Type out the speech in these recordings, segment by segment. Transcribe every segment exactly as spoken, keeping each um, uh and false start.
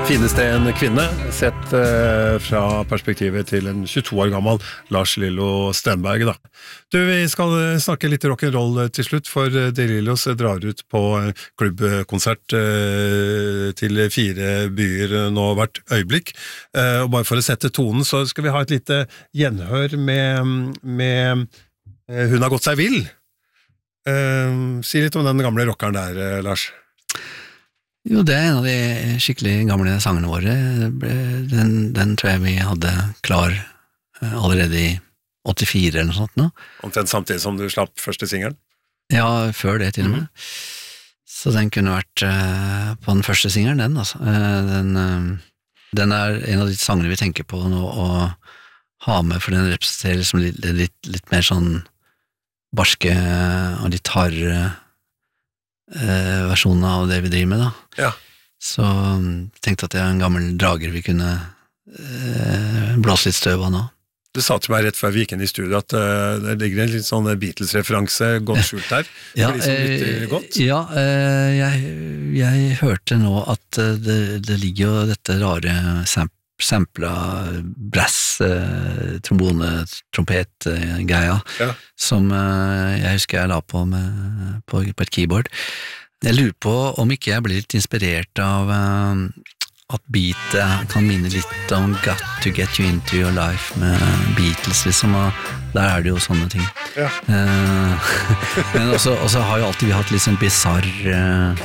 Fineste en kvinne, sett uh, fra perspektivet til en tjueto år gammel Lars Lillo Stenberg. Da. Du, vi skal snakke litt rock'n'roll til slutt, for De Lillos drar ut på klubbkonsert uh, til fire byer nå hvert øyeblikk. Uh, og bare for å sette tonen, så skal vi ha et lite gjenhør med, med uh, Hun har gått seg vill. Uh, si litt om den gamle rockeren der, uh, Lars. Jo, det er en av de skikkelig gamle sangene våre. Den, den tror jeg vi hadde klar allerede i åttifire eller noe sånt nå. Omtrent samtidig som du slapp første singelen? Ja, før det til og med. Mm. Så den kunne vært uh, på den første singelen, den altså. Uh, den, uh, den er en av de sangene vi tenker på nå å ha med, for den representerer liksom litt, litt, litt mer sånn barske og litt hardere Eh, versjonen av det vi driver med da. Ja. Så tenkte at det er en gammel drager vi kunne eh, blåse litt støv av nå. Du sa til meg rett før vi gikk inn i studio at uh, det ligger en litt sånn Beatles-referanse godt skjult der. Ja, det blir så litt godt. Ja, eh, jeg, jeg hørte nå at det, det ligger jo dette rare samp sampla brass, eh, trombone, trompet eh, greia, ja. Som eh, jeg husker jeg la på, med, på, på et keyboard. Jeg lurer på om ikke jeg blir litt inspirert av eh, at beat kan minne litt om Got to Get You Into Your Life med Beatles, liksom, og der er det jo sånne ting. Ja. Eh, men også, også har jo alltid vi hatt litt sånn bizarr eh,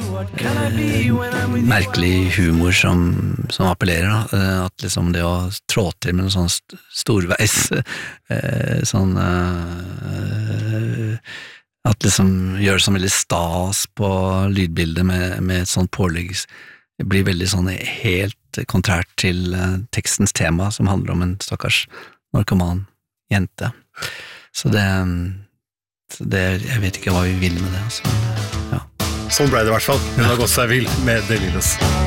eh, merkelig humor som, som appellerer, da. Eh, at liksom det å trå til med noe sånn st storveis eh, sånn eh, at liksom gjør det som veldig stas på lydbildet med, med et sånt pålegg. Det blir veldig sånn helt kontrært til uh, tekstens tema, som handler om en stakkars narkoman jente. Så det, så det jeg vet ikke hva vi vil med det. Altså. Ja. Sånn ble det i hvert fall. Hun har gått seg vill med De Lillos.